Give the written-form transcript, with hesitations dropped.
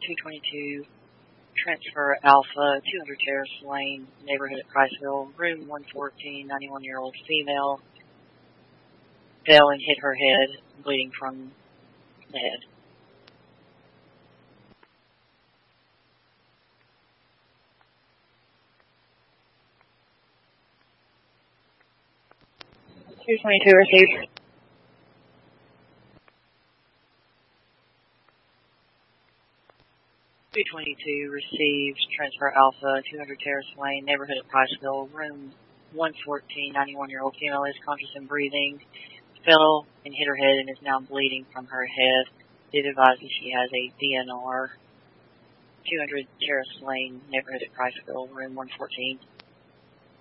222, Transfer Alpha, 200 Terrace Lane, neighborhood at Priceville, room 114, 91-year-old female, fell and hit her head, bleeding from the head. (222) received. (222) received. Transfer Alpha, 200 Terrace Lane, neighborhood at Priceville, room 114, 91-year-old female is conscious and breathing, fell and hit her head and is now bleeding from her head. It advises she has a DNR. 200 Terrace Lane, neighborhood at Priceville, room 114.